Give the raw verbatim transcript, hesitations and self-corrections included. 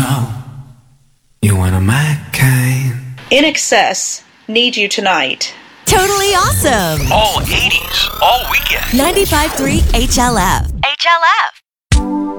know you one of my kind. In Excess, Need You Tonight. Totally awesome. All eighties, all weekend. ninety-five point three H L F. H L F.